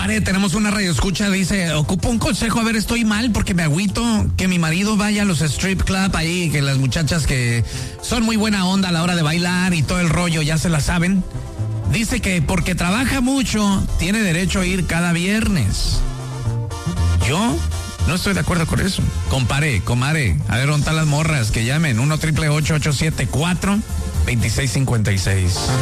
Compadre, tenemos una radioescucha, dice, ocupo un consejo, a ver, estoy mal porque me agüito que mi marido vaya a los strip club ahí, que las muchachas que son muy buena onda a la hora de bailar y todo el rollo, ya se la saben. Dice que porque trabaja mucho, tiene derecho a ir cada viernes. Yo no estoy de acuerdo con eso. Compadre, comadre, a ver, ¿dónde están las morras? Que llamen, 1-888-874-2656.